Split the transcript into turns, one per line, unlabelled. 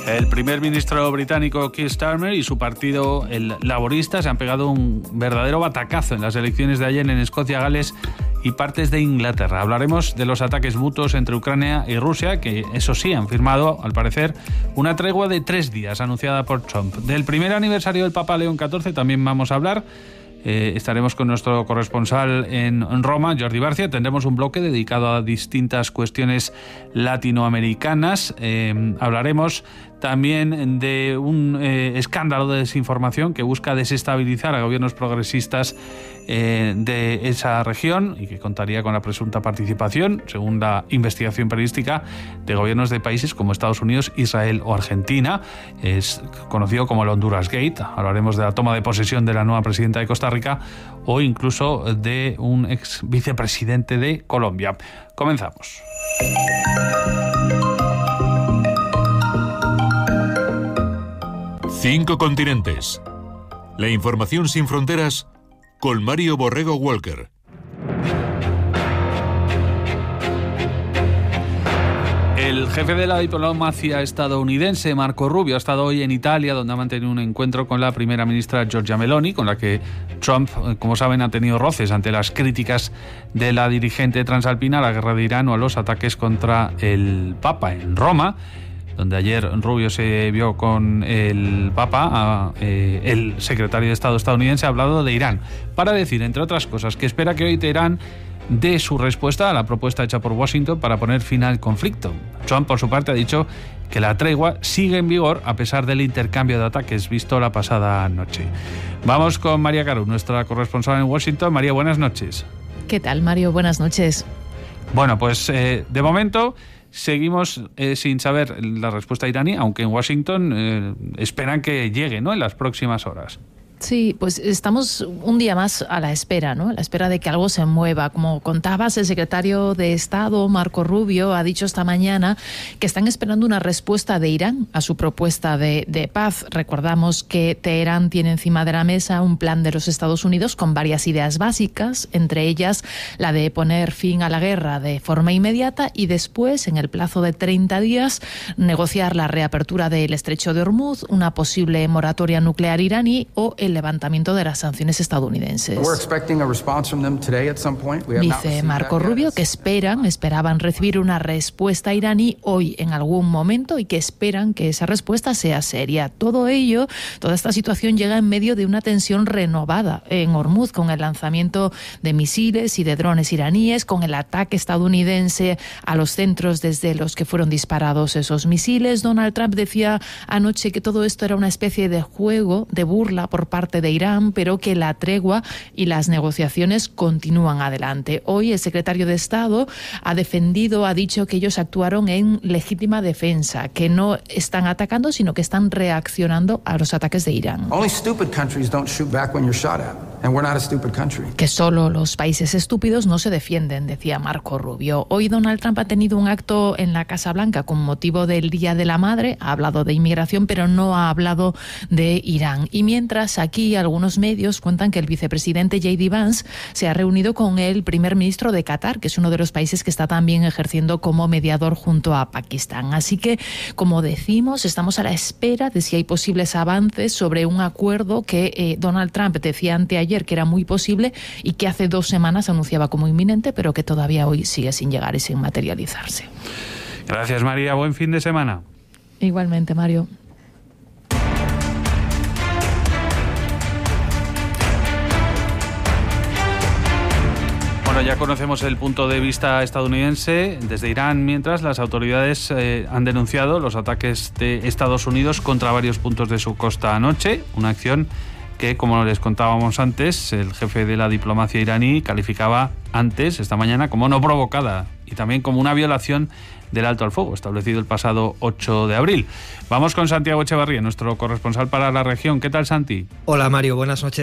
El primer ministro británico Keir Starmer y su partido, el Laborista, se han pegado un verdadero batacazo en las elecciones de ayer en Escocia, Gales y partes de Inglaterra. Hablaremos de los ataques mutuos entre Ucrania y Rusia, que eso sí han firmado, al parecer, una tregua de 3 días anunciada por Trump. Del primer aniversario del Papa León XIV también vamos a hablar. Estaremos con nuestro corresponsal en Roma, Jordi Barcia. Tendremos un bloque dedicado a distintas cuestiones latinoamericanas. Hablaremos también de un escándalo de desinformación que busca desestabilizar a gobiernos progresistas de esa región y que contaría con la presunta participación, según la investigación periodística, de gobiernos de países como Estados Unidos, Israel o Argentina. Es conocido como el Honduras Gate. Hablaremos de la toma de posesión de la nueva presidenta de Costa Rica o incluso de un ex vicepresidente de Colombia. Comenzamos.
Cinco continentes. La información sin fronteras con Mario Borrego Walker.
El jefe de la diplomacia estadounidense, Marco Rubio, ha estado hoy en Italia, donde ha mantenido un encuentro con la primera ministra Giorgia Meloni, con la que Trump, como saben, ha tenido roces ante las críticas de la dirigente transalpina a la guerra de Irán o a los ataques contra el Papa en Roma, donde ayer Rubio se vio con el Papa. El secretario de Estado estadounidense ha hablado de Irán, para decir, entre otras cosas, que espera que hoy Teherán dé su respuesta a la propuesta hecha por Washington para poner fin al conflicto. Trump, por su parte, ha dicho que la tregua sigue en vigor a pesar del intercambio de ataques visto la pasada noche. Vamos con María Caru, nuestra corresponsal en Washington. María, buenas noches.
¿Qué tal, Mario? Buenas noches.
Bueno, pues de momento seguimos sin saber la respuesta iraní, aunque en Washington esperan que llegue, ¿no?, en las próximas horas.
Sí, pues estamos un día más a la espera, ¿no? A la espera de que algo se mueva. Como contabas, el secretario de Estado, Marco Rubio, ha dicho esta mañana que están esperando una respuesta de Irán a su propuesta de paz. Recordamos que Teherán tiene encima de la mesa un plan de los Estados Unidos con varias ideas básicas, entre ellas la de poner fin a la guerra de forma inmediata y después, en el plazo de 30 días, negociar la reapertura del estrecho de Hormuz, una posible moratoria nuclear iraní o el levantamiento de las sanciones estadounidenses. Dice Marco Rubio que esperaban recibir una respuesta iraní hoy en algún momento y que esperan que esa respuesta sea seria. Toda esta situación llega en medio de una tensión renovada en Hormuz, con el lanzamiento de misiles y de drones iraníes, con el ataque estadounidense a los centros desde los que fueron disparados esos misiles. Donald Trump decía anoche que todo esto era una especie de juego, de burla por parte de Irán, pero que la tregua y las negociaciones continúan adelante. Hoy el secretario de Estado ha dicho que ellos actuaron en legítima defensa, que no están atacando, sino que están reaccionando a los ataques de Irán. Que solo los países estúpidos no se defienden, decía Marco Rubio. Hoy Donald Trump ha tenido un acto en la Casa Blanca con motivo del Día de la Madre. Ha hablado de inmigración, pero no ha hablado de Irán. Y mientras, aquí algunos medios cuentan que el vicepresidente J.D. Vance se ha reunido con el primer ministro de Qatar, que es uno de los países que está también ejerciendo como mediador junto a Pakistán. Así que, como decimos, estamos a la espera de si hay posibles avances sobre un acuerdo que Donald Trump decía anteayer que era muy posible y que hace 2 semanas anunciaba como inminente, pero que todavía hoy sigue sin llegar y sin materializarse.
Gracias, María. Buen fin de semana.
Igualmente, Mario.
Bueno, ya conocemos el punto de vista estadounidense. Desde Irán, mientras, las autoridades han denunciado los ataques de Estados Unidos contra varios puntos de su costa anoche, una acción que, como les contábamos antes, el jefe de la diplomacia iraní calificaba antes, esta mañana, como no provocada y también como una violación del alto al fuego establecido el pasado 8 de abril. Vamos con Santiago Echevarría, nuestro corresponsal para la región. ¿Qué tal, Santi?
Hola, Mario, buenas noches.